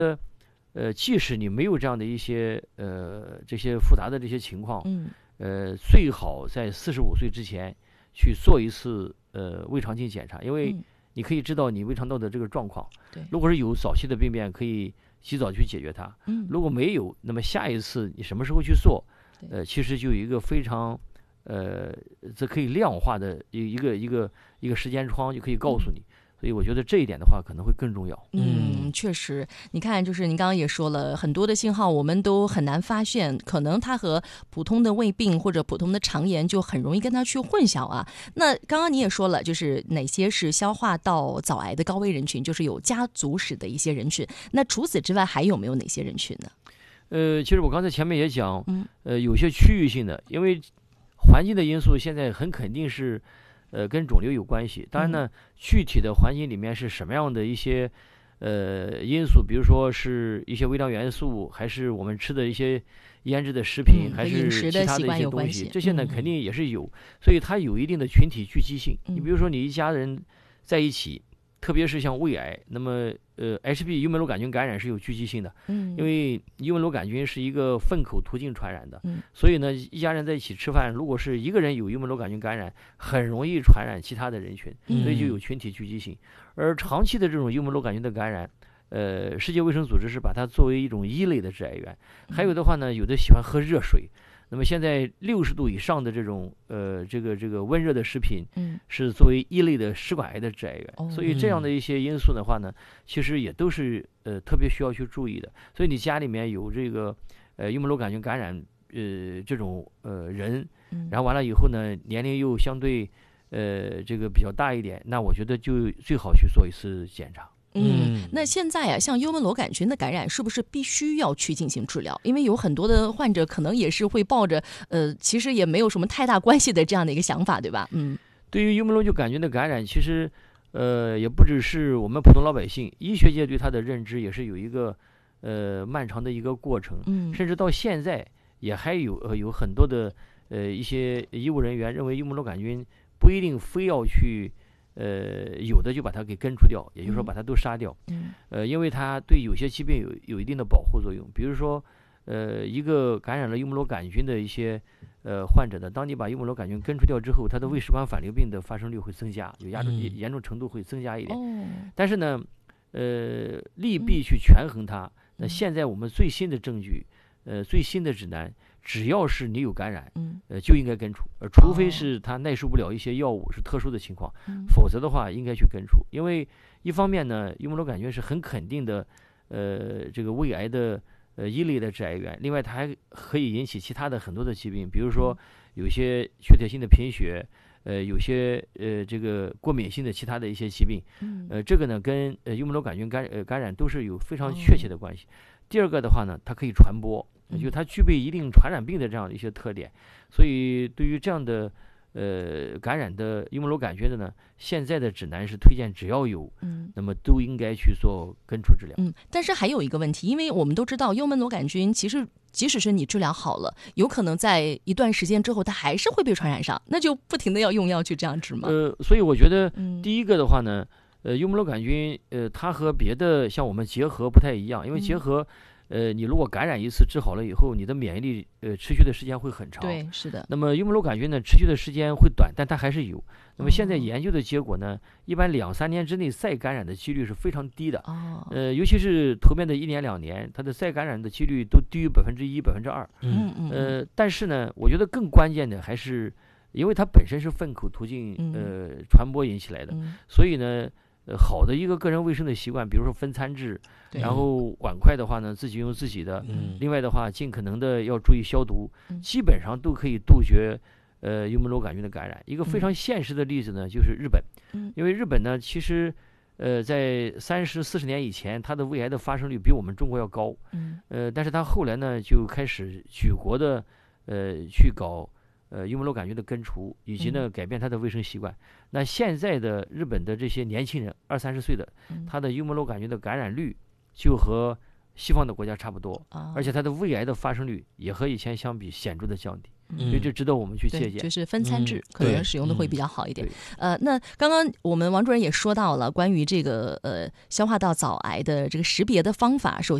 即使你没有这样的一些这些复杂的这些情况，最好在45岁之前去做一次胃肠镜检查，因为你可以知道你胃肠道的这个状况。如果是有早期的病变，可以及早去解决它。如果没有，那么下一次你什么时候去做？其实就有一个非常这可以量化的一个时间窗，就可以告诉你。所以我觉得这一点的话可能会更重要。 确实，你看，就是您刚刚也说了，很多的信号我们都很难发现，可能它和普通的胃病或者普通的肠炎就很容易跟它去混淆啊。那刚刚你也说了，就是哪些是消化道早癌的高危人群，就是有家族史的一些人群。那除此之外，还有没有哪些人群呢？ 其实我刚才前面也讲，有些区域性的，因为环境的因素现在很肯定是跟肿瘤有关系。当然呢，具体的环境里面是什么样的一些因素，比如说是一些微量元素，还是我们吃的一些腌制的食品，还是其他的一些东西，这些呢肯定也是有，所以它有一定的群体聚集性。你比如说你一家人在一起，特别是像胃癌，那么HB 幽门螺杆菌感染是有聚集性的，因为幽门螺杆菌是一个粪口途径传染的，所以呢，一家人在一起吃饭，如果是一个人有幽门螺杆菌感染，很容易传染其他的人群，所以就有群体聚集性。而长期的这种幽门螺杆菌的感染，世界卫生组织是把它作为一种一类的致癌源。还有的话呢，有的喜欢喝热水。那么现在60度以上的这种这个温热的食品，是作为一类的食管癌的致癌源。所以这样的一些因素的话呢，其实也都是特别需要去注意的。所以你家里面有这个幽门螺杆菌感染这种人，然后完了以后呢，年龄又相对这个比较大一点，那我觉得就最好去做一次检查。 那现在啊，像幽门螺杆菌的感染，是不是必须要去进行治疗？因为有很多的患者可能也是会抱着其实也没有什么太大关系的这样的一个想法，对吧？ 对于幽门螺杆菌的感染，其实也不只是我们普通老百姓，医学界对它的认知也是有一个漫长的一个过程，甚至到现在也还有很多的一些医务人员认为幽门螺杆菌不一定非要去有的就把它给根除掉，也就是说把它都杀掉。因为它对有些疾病有一定的保护作用。比如说，一个感染了幽门螺杆菌的一些患者呢，当你把幽门螺杆菌根除掉之后，他的胃食管反流病的发生率会增加，有严重程度会增加一点。但是呢，利弊去权衡它。那现在我们最新的证据，最新的指南，只要是你有感染，就应该根除，除非是他耐受不了一些药物，是特殊的情况，否则的话应该去根除。因为一方面呢，幽门螺杆菌是很肯定的，这个胃癌的一类的致癌源，另外它还可以引起其他的很多的疾病，比如说有些缺铁性的贫血，有些这个过敏性的其他的一些疾病，这个呢跟幽门螺杆菌感染都是有非常确切的关系。第二个的话呢，它可以传播，就它具备一定传染病的这样的一些特点，所以对于这样的感染的幽门螺杆菌的呢，现在的指南是推荐只要有，那么都应该去做根除治疗。 但是还有一个问题，因为我们都知道幽门螺杆菌其实即使是你治疗好了，有可能在一段时间之后它还是会被传染上，那就不停的要用药去这样治吗？ 所以我觉得第一个的话呢，幽门螺杆菌它和别的像我们结核不太一样，因为结核你如果感染一次治好了以后，你的免疫力持续的时间会很长。 对，是的。 那么幽门螺杆菌呢，持续的时间会短，但它还是有。那么现在研究的结果呢，一般2-3年之内再感染的几率是非常低的。尤其是头面的1年2年，它的再感染的几率都低于1%、2%。但是呢，我觉得更关键的还是，因为它本身是粪口途径传播引起来的，所以呢。好的一个个人卫生的习惯，比如说分餐制，然后碗筷的话呢，自己用自己的。另外的话，尽可能的要注意消毒，基本上都可以杜绝幽门螺杆菌的感染。一个非常现实的例子呢，就是日本，因为日本呢，其实在30-40年以前，它的胃癌的发生率比我们中国要高，但是它后来呢就开始举国的去搞。幽门螺杆菌的根除，以及呢改变他的卫生习惯。那现在的日本的这些年轻人，20-30岁的，他的幽门螺杆菌的感染率就和西方的国家差不多，而且它的胃癌的发生率也和以前相比显著的降低。所以这值得我们去借鉴， 就是分餐制可能使用的会比较好一点。那刚刚我们王主任也说到了关于这个消化道早癌的这个识别的方法，首先